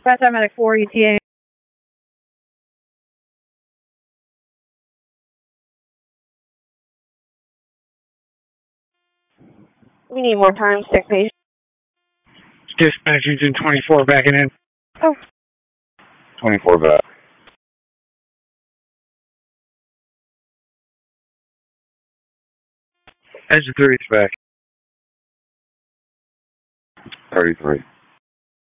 Medic 4 ETA. We need more time, sick patient. Dispatch engine 24 backing in. Oh. 24 back. Engine 3 is back. 33.